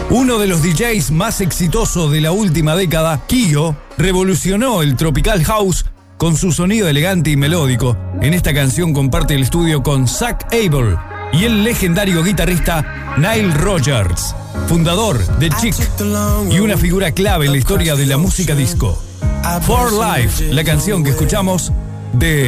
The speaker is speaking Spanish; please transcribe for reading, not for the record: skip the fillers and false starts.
Uno de los DJs más exitosos de la última década, Kyo, revolucionó el Tropical House con su sonido elegante y melódico. En esta canción comparte el estudio con Zach Abel y el legendario guitarrista Nile Rodgers, fundador de Chic y una figura clave en la historia de la música disco. For Life, la canción que escuchamos de